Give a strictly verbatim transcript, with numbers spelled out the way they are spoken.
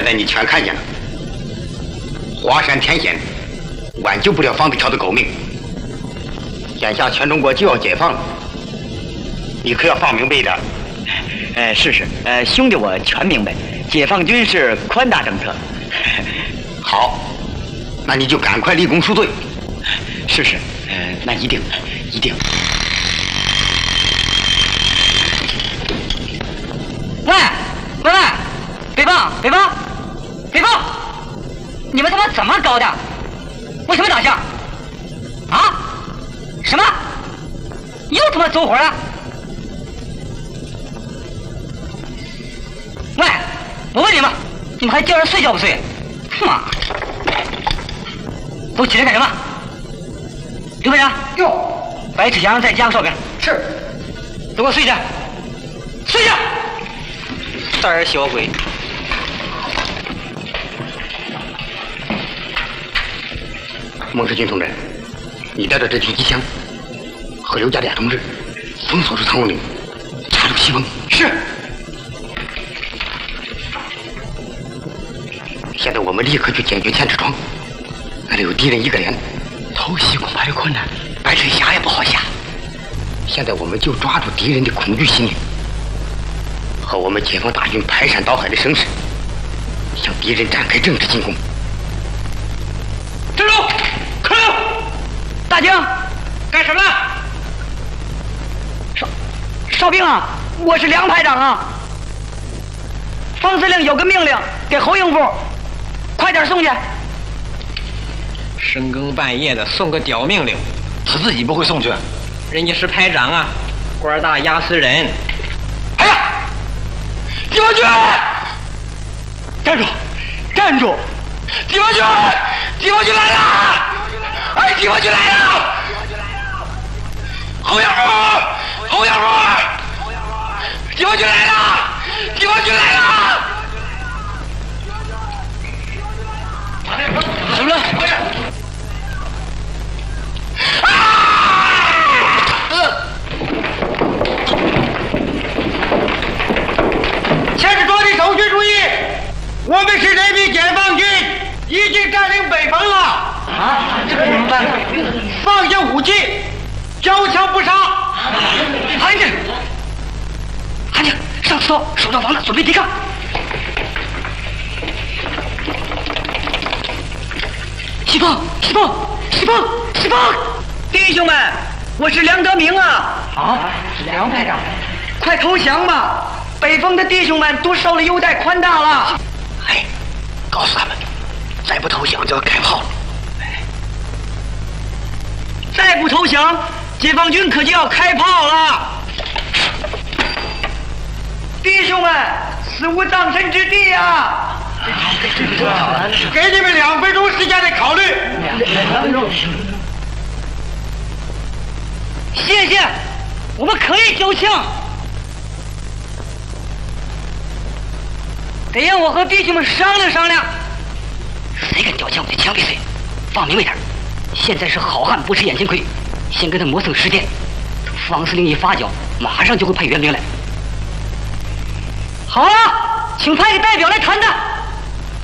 在你全看见了。华山天险，挽救不了方子条的狗命。眼下全中国就要解放了，你可要放明白一点。 呃，是是，呃，兄弟我全明白，解放军是宽大政策。 好，那你就赶快立功赎罪。 是是，呃，那一定一定。 喂喂喂，北方北方北方，你们他妈怎么搞的？为什么打架？啊？什么？又他妈走火了？喂，我问你们，你们还叫人睡觉不睡？妈！都起来干什么？刘排长， 哟， 白志祥再加个哨兵。 是。 都给我睡下，睡下！胆小鬼！ 孟世军同志，你带着这挺机枪和刘家俩同志封锁住藏龙岭，插入西风。 是。 现在我们立刻去解决千尺庄，那里有敌人一个连，偷袭恐怕有困难，白水峡也不好下。现在我们就抓住敌人的恐惧心理，和我们解放大军排山倒海的声势，向敌人展开正式进攻。 站住！可令！大惊，干什么？哨哨兵啊，我是梁排长啊。方司令有个命令给侯应部，快点送去。 深更半夜的送个屌命令，他自己不会送去，人家是排长啊，官大压死人。 哎呀，解放军，站住，站住！解放军，解放军来了！哎，解放军来了！侯阳虎，侯阳虎，解放军来了！解放军来了！什么？啊！ 千尺庄的守军注意，我们是人民解放军，已经占领北方了。 啊，这可怎么办？ 放下武器，交枪不杀。 安静，安静，上刺刀，守掉房子，准备抵抗。西风，西风，西风，西风！弟兄们，我是梁德明啊！ 啊，是梁排长， 快投降吧！北方的弟兄们都受了优待宽大了。 哎，告诉他们，再不投降就要开炮了。 再不投降，解放军可就要开炮了。弟兄们，死无葬身之地啊！ 给你们两分钟时间来考虑。 谢谢，我们可以交枪。得让我和弟兄们商量商量。谁敢交枪，我就枪毙谁。放明白点，现在是好汉不吃眼前亏，先跟他磨蹭时间。等方司令一发脚，马上就会派援兵来。好了，请派个代表来谈谈。